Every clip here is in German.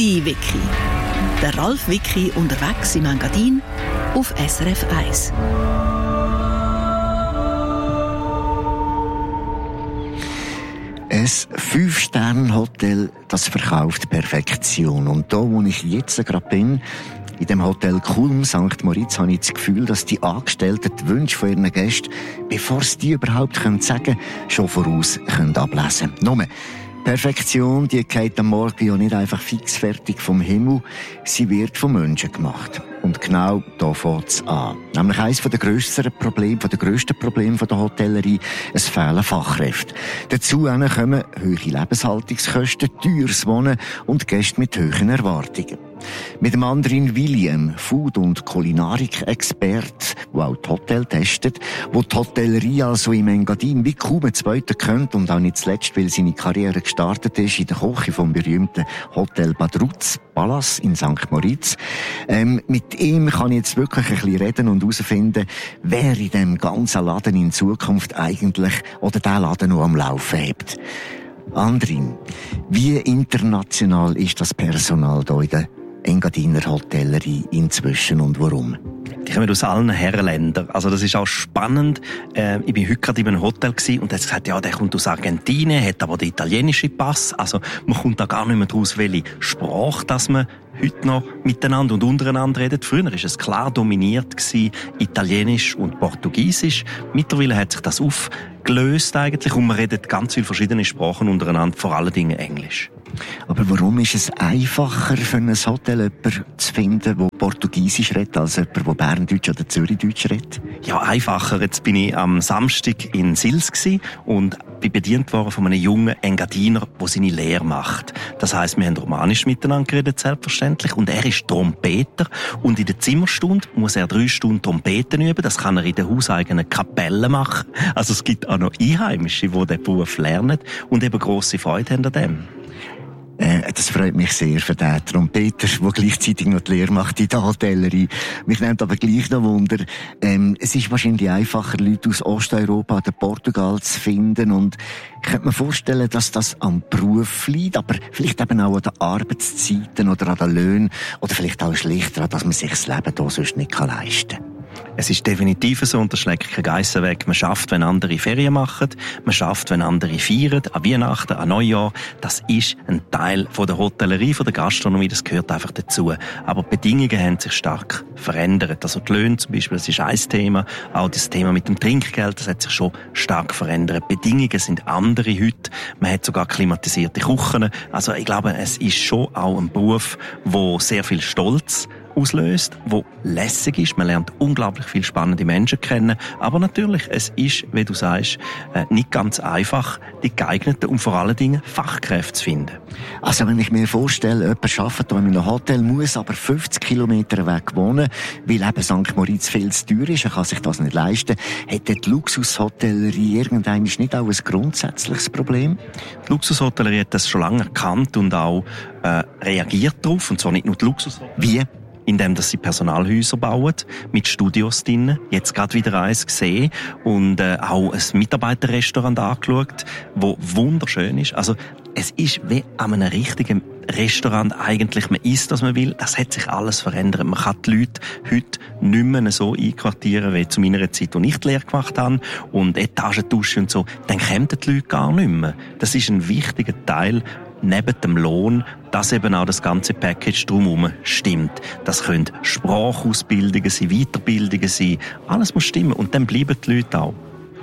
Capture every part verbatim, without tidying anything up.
Die Wiki. Der Ralf Wiki unterwegs im Engadin auf S R F eins. Ein Fünf-Sterne-Hotel, das verkauft Perfektion. Und da, wo ich jetzt gerade bin, in dem Hotel Kulm Sankt Moritz, habe ich das Gefühl, dass die Angestellten die Wünsche von ihren Gästen, bevor sie die überhaupt sagen können, schon voraus können ablesen können. Nur, Perfektion, die geht am Morgen ja nicht einfach fix fertig vom Himmel, sie wird von Menschen gemacht. Und genau da fängt es an. Nämlich eines der grösseren Probleme, der grössten Probleme der Hotellerie, es fehlen Fachkräfte. Dazu kommen hohe Lebenshaltungskosten, teures Wohnen und Gäste mit hohen Erwartungen. Mit dem Andrin William, Food- und Kulinarik-Expert, der auch die Hotel testet, wo die Hotellerie also im Engadin wie kaum ein Zweiter kennt und auch nicht zuletzt, weil seine Karriere gestartet ist in der Küche vom berühmten Hotel Badruz Palace in Sankt Moritz. Ähm, mit ihm kann ich jetzt wirklich ein bisschen reden und herausfinden, wer in dem ganzen Laden in Zukunft eigentlich oder der Laden noch am Laufen hat. Andrin, wie international ist das Personal hier in der Engadiner Hotellerie inzwischen und warum? Die kommen aus allen Herrenländern. Also das ist auch spannend. Äh, ich bin heute gerade in einem Hotel gewesen und er hat gesagt, ja, der kommt aus Argentinien, hat aber den italienischen Pass. Also man kommt da gar nicht mehr draus, welche Sprache dass man heute noch miteinander und untereinander redet. Früher war es klar dominiert gewesen, Italienisch und Portugiesisch. Mittlerweile hat sich das aufgelöst eigentlich und man redet ganz viele verschiedene Sprachen untereinander, vor allen Dingen Englisch. Aber warum ist es einfacher für ein Hotel jemanden zu finden, der Portugiesisch redet, als jemand, der Berndeutsch oder Zürichdeutsch redet? Ja, einfacher. Jetzt bin ich am Samstag in Sils gewesen und bin bedient worden von einem jungen Engadiner, der seine Lehre macht. Das heisst, wir haben Romanisch miteinander geredet, selbstverständlich. Und er ist Trompeter. Und in der Zimmerstunde muss er drei Stunden Trompeten üben. Das kann er in der hauseigenen Kapelle machen. Also es gibt auch noch Einheimische, die diesen Beruf lernen und eben grosse Freude haben an dem. Äh, das freut mich sehr für den Trompeter, der gleichzeitig noch die Lehre macht in der Hotellerie. Mich nimmt aber gleich noch Wunder, ähm, es ist wahrscheinlich einfacher, Leute aus Osteuropa oder Portugal zu finden und ich könnte mir vorstellen, dass das am Beruf liegt, aber vielleicht eben auch an den Arbeitszeiten oder an den Löhnen oder vielleicht auch schlichter an, dass man sich das Leben hier sonst nicht leisten kann. Es ist definitiv so, und das schlägt keine Geissen weg. Man schafft, wenn andere Ferien machen. Man schafft, wenn andere feiern. An Weihnachten, an Neujahr. Das ist ein Teil von der Hotellerie, von der Gastronomie. Das gehört einfach dazu. Aber die Bedingungen haben sich stark verändert. Also die Löhne zum Beispiel, das ist ein Thema. Auch das Thema mit dem Trinkgeld, das hat sich schon stark verändert. Die Bedingungen sind andere heute. Man hat sogar klimatisierte Küchen. Also ich glaube, es ist schon auch ein Beruf, wo sehr viel Stolz auslöst, wo lässig ist. Man lernt unglaublich viele spannende Menschen kennen. Aber natürlich, es ist, wie du sagst, nicht ganz einfach, die geeigneten und vor allen Dingen Fachkräfte zu finden. Also wenn ich mir vorstelle, jemand arbeitet hier in einem Hotel, muss aber fünfzig Kilometer weg wohnen, weil eben Sankt Moritz viel zu teuer ist, er kann sich das nicht leisten, hat die Luxushotellerie irgendwann nicht auch ein grundsätzliches Problem? Die Luxushotellerie hat das schon lange erkannt und auch äh, reagiert darauf, und zwar nicht nur die Luxushotellerie. Wie? Indem dass sie Personalhäuser bauen, mit Studios drinnen. Jetzt gerade wieder eins gesehen und äh, auch ein Mitarbeiterrestaurant angeschaut, wo wunderschön ist. Also es ist wie an einem richtigen Restaurant eigentlich. Man isst, was man will. Das hat sich alles verändert. Man kann die Leute heute nicht mehr so einquartieren wie zu meiner Zeit, als ich die Lehre gemacht habe. Und Etagentausch und so. Dann kommen die Leute gar nicht mehr. Das ist ein wichtiger Teil neben dem Lohn, dass eben auch das ganze Package drumherum stimmt. Das können Sprachausbildungen sein, Weiterbildungen sein. Alles muss stimmen und dann bleiben die Leute auch.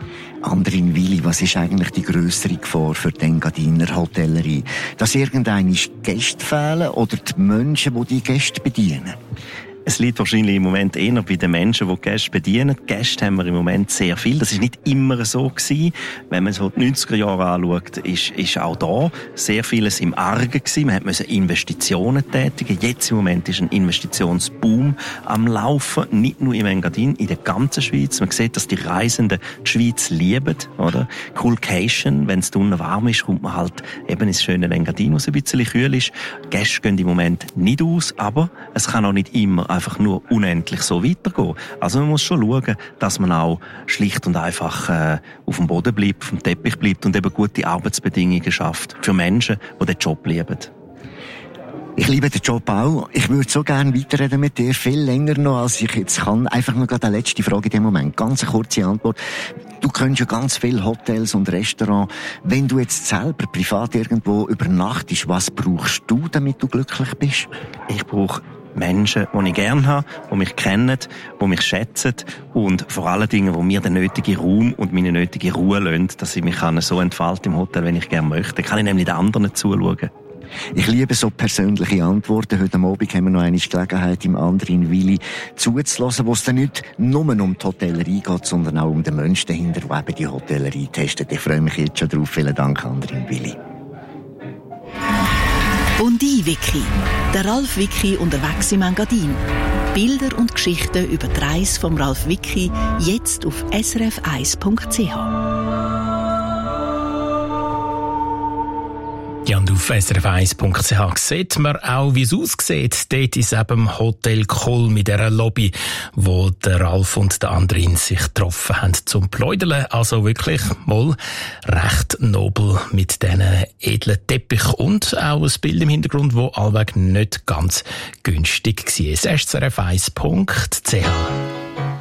Andrin Willi, was ist eigentlich die grössere Gefahr für die Engadiner Hotellerie? Dass irgendeine Gäste fehlen oder die Menschen, die die Gäste bedienen? Es liegt wahrscheinlich im Moment eher bei den Menschen, die die Gäste bedienen. Die Gäste haben wir im Moment sehr viel. Das ist nicht immer so gewesen. Wenn man so die neunziger Jahre anschaut, ist, ist auch da sehr vieles im Argen gewesen. Man musste Investitionen tätigen. Jetzt im Moment ist ein Investitionsboom am Laufen. Nicht nur im Engadin, in der ganzen Schweiz. Man sieht, dass die Reisenden die Schweiz lieben, oder? Coolcation. Wenn es unten warm ist, kommt man halt eben ins schöne Engadin, wo es ein bisschen kühl ist. Die Gäste gehen im Moment nicht aus, aber es kann auch nicht immer einfach nur unendlich so weitergehen. Also man muss schon schauen, dass man auch schlicht und einfach äh, auf dem Boden bleibt, auf dem Teppich bleibt und eben gute Arbeitsbedingungen schafft für Menschen, die den Job lieben. Ich liebe den Job auch. Ich würde so gerne weiterreden mit dir, viel länger noch, als ich jetzt kann. Einfach nur gerade eine letzte Frage in dem Moment. Ganz eine kurze Antwort. Du kennst ja ganz viele Hotels und Restaurants. Wenn du jetzt selber privat irgendwo übernachtest, was brauchst du, damit du glücklich bist? Ich brauche Menschen, die ich gerne habe, die mich kennen, die mich schätzen und vor allen Dingen, die mir den nötigen Raum und meine nötige Ruhe lassen, dass ich mich so entfalten im Hotel, wenn ich gerne möchte. Dann kann ich nämlich den anderen zuschauen. Ich liebe so persönliche Antworten. Heute Abend haben wir noch eine Gelegenheit, im anderen Willi zuzulassen, wo es dann nicht nur um die Hotellerie geht, sondern auch um den Menschen dahinter, der eben die Hotellerie testet. Ich freue mich jetzt schon drauf. Vielen Dank, anderen Willi. Bondi Wiki. Der Ralf Wiki unterwegs im Engadin. Bilder und Geschichten über die Reise vom Ralf Wiki jetzt auf s r f eins punkt c h. Ja, und auf s r f eins punkt c h sieht man auch, wie es aussieht. Dort ist eben Hotel Kulm in dieser Lobby, wo der Ralf und der Andrin sich getroffen haben zum Pläudeln. Also wirklich mal recht nobel mit diesen edlen Teppich und auch ein Bild im Hintergrund, das allweg nicht ganz günstig war. s r f eins punkt c h